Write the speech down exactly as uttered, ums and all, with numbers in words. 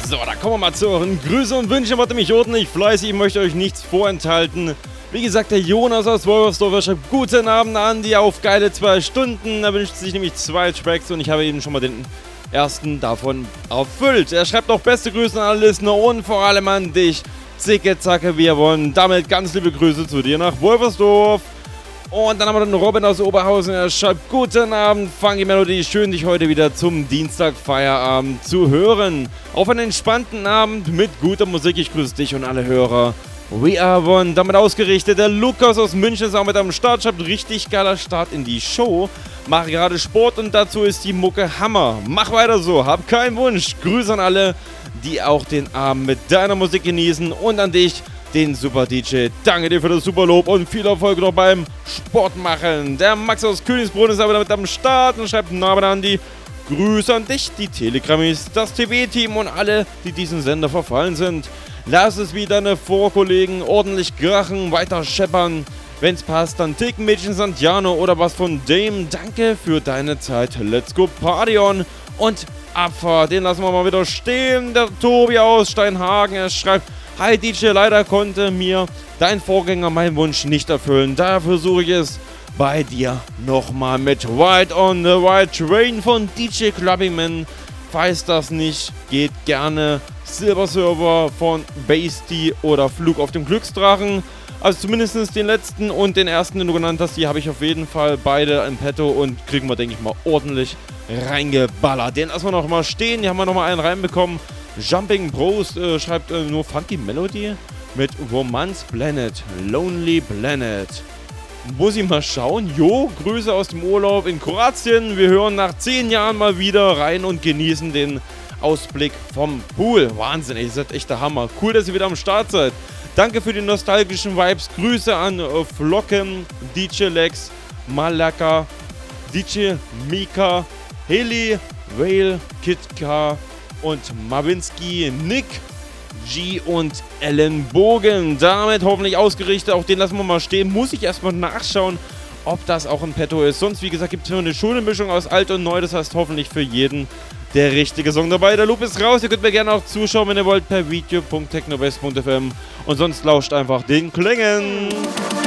So, da kommen wir mal zu euren Grüße und Wünsche. Warte mich ordentlich fleißig, ich möchte euch nichts vorenthalten. Wie gesagt, der Jonas aus Wolversdorf schreibt: Guten Abend, Andi, auf geile zwei Stunden. Er wünscht sich nämlich zwei Tracks und ich habe eben schon mal den ersten davon erfüllt. Er schreibt auch beste Grüße an alle Listener und vor allem an dich. Zicke, zacke, wir wollen. Damit ganz liebe Grüße zu dir nach Wolversdorf. Und dann haben wir den Robin aus Oberhausen. Er schreibt: Guten Abend, Funky Melody. Schön, dich heute wieder zum Dienstag-Feierabend zu hören. Auf einen entspannten Abend mit guter Musik. Ich grüße dich und alle Hörer. We are one. Damit ausgerichtet. Der Lukas aus München ist auch mit am Start. Schreibt: richtig geiler Start in die Show. Mache gerade Sport und dazu ist die Mucke Hammer. Mach weiter so. Hab keinen Wunsch. Grüße an alle, die auch den Abend mit deiner Musik genießen. Und an dich, den Super D J. Danke dir für das super Lob und viel Erfolg noch beim Sport machen. Der Max aus Königsbrunn ist aber damit am Start und schreibt: Namen Andi. Grüße an dich, die Telegrammis, das T V-Team und alle, die diesen Sender verfallen sind. Lass es wie deine Vorkollegen ordentlich krachen, weiter scheppern. Wenn's passt, dann Tickmädchen Santiano oder was von Dame. Danke für deine Zeit. Let's go Party on. Und Abfahrt, den lassen wir mal wieder stehen. Der Tobi aus Steinhagen, er schreibt: Hi D J, leider konnte mir dein Vorgänger meinen Wunsch nicht erfüllen. Daher versuche ich es bei dir nochmal mit Ride on the Right Train von D J Clubbingman. Falls das nicht geht, gerne Silver Server von Basty oder Flug auf dem Glücksdrachen. Also zumindest den letzten und den ersten, den du genannt hast, die habe ich auf jeden Fall beide im Petto und kriegen wir, denke ich mal, ordentlich reingeballert. Den lassen wir noch mal stehen, hier haben wir noch mal einen reinbekommen. Jumping Bros äh, schreibt äh, nur Funky Melody mit Romance Planet, Lonely Planet. Muss ich mal schauen. Jo, Grüße aus dem Urlaub in Kroatien. Wir hören nach zehn Jahren mal wieder rein und genießen den Ausblick vom Pool. Wahnsinn, ey, ihr seid echt der Hammer. Cool, dass ihr wieder am Start seid. Danke für die nostalgischen Vibes. Grüße an äh, Flocken, D J Lex, Malaka, D J Mika, Heli, Whale, Kitka und Mawinski, Nick, G und Ellen Bogen. Damit hoffentlich ausgerichtet. Auch den lassen wir mal stehen. Muss ich erstmal nachschauen, ob das auch ein Petto ist. Sonst, wie gesagt, gibt es nur eine schöne Mischung aus alt und neu. Das heißt hoffentlich für jeden der richtige Song dabei. Der Loop ist raus. Ihr könnt mir gerne auch zuschauen, wenn ihr wollt, per video punkt technobase punkt f m. Und sonst lauscht einfach den Klängen.